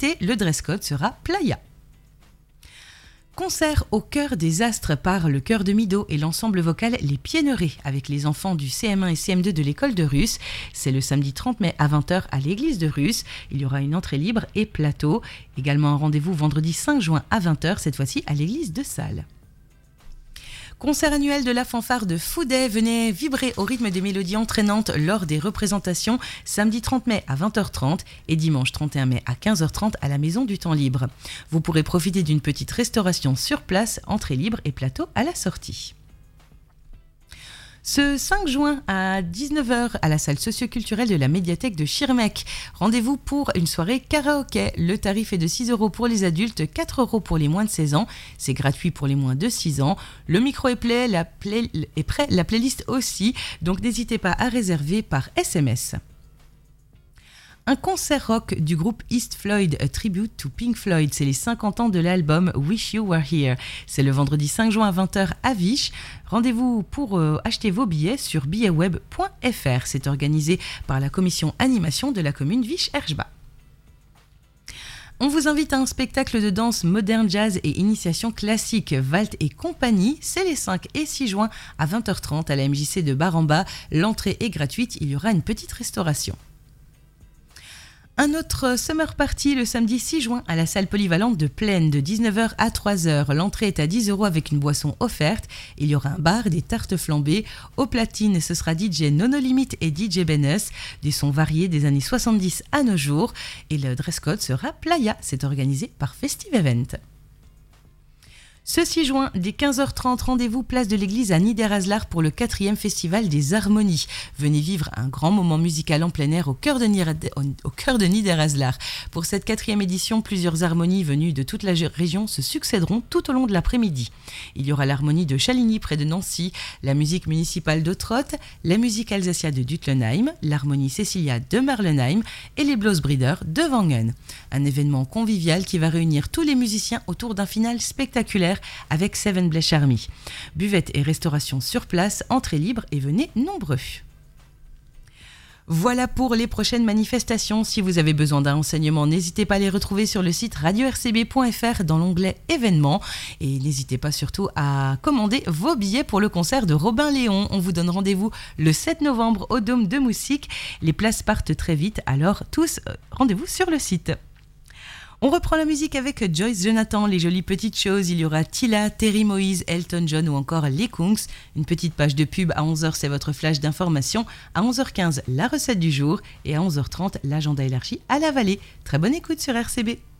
l'été, le dress code sera playa. Concert au cœur des astres par le chœur de Mido et l'ensemble vocal Les Piénerets avec les enfants du CM1 et CM2 de l'école de Russe. C'est le samedi 30 mai à 20h à l'église de Russe. Il y aura une entrée libre et plateau. Également un rendez-vous vendredi 5 juin à 20h, cette fois-ci à l'église de Salles. Concert annuel de la fanfare de Fouday, venez vibrer au rythme des mélodies entraînantes lors des représentations samedi 30 mai à 20h30 et dimanche 31 mai à 15h30 à la Maison du Temps Libre. Vous pourrez profiter d'une petite restauration sur place, entrée libre et plateau à la sortie. Ce 5 juin à 19h à la salle socio-culturelle de la médiathèque de Schirmeck. Rendez-vous pour une soirée karaoké. Le tarif est de 6 € pour les adultes, 4 € pour les moins de 16 ans. C'est gratuit pour les moins de 6 ans. Le micro est prêt, la playlist aussi. Donc n'hésitez pas à réserver par SMS. Un concert rock du groupe East Floyd, a tribute to Pink Floyd. C'est les 50 ans de l'album Wish You Were Here. C'est le vendredi 5 juin à 20h à Viche. Rendez-vous pour acheter vos billets sur billetweb.fr. C'est organisé par la commission animation de la commune Viche-Erchbach. On vous invite à un spectacle de danse moderne jazz et initiation classique Walt et compagnie. C'est les 5 et 6 juin à 20h30 à la MJC de Bar-en-Bas. L'entrée est gratuite, il y aura une petite restauration. Un autre summer party le samedi 6 juin à la salle polyvalente de Plaine de 19h à 3h. L'entrée est à 10 € avec une boisson offerte. Il y aura un bar, des tartes flambées. Au platine, ce sera DJ Nono Limit et DJ Bennes. Des sons variés des années 70 à nos jours. Et le dress code sera playa. C'est organisé par Festive Event. Ce 6 juin, dès 15h30, rendez-vous place de l'église à Niederhaslar pour le 4e festival des harmonies. Venez vivre un grand moment musical en plein air au cœur de Niederhaslar. Pour cette 4e édition, plusieurs harmonies venues de toute la région se succéderont tout au long de l'après-midi. Il y aura l'harmonie de Chaligny près de Nancy, la musique municipale de Trott, la musique Alsacia de Dutlenheim, l'harmonie Cecilia de Marlenheim et les Blossbrider de Wangen. Un événement convivial qui va réunir tous les musiciens autour d'un final spectaculaire avec Seven Bleach Army. Buvette et restauration sur place, entrée libre et venez nombreux. Voilà pour les prochaines manifestations. Si vous avez besoin d'un renseignement, n'hésitez pas à les retrouver sur le site radio-rcb.fr dans l'onglet événements. Et n'hésitez pas surtout à commander vos billets pour le concert de Robin Léon. On vous donne rendez-vous le 7 novembre au Dôme de Moussic. Les places partent très vite, alors tous rendez-vous sur le site. On reprend la musique avec Joyce Jonathan, les jolies petites choses. Il y aura Tila, Terry Moïse, Elton John ou encore les Kungs. Une petite page de pub à 11h, c'est votre flash d'information. À 11h15, la recette du jour. Et à 11h30, l'agenda élargi à la vallée. Très bonne écoute sur RCB.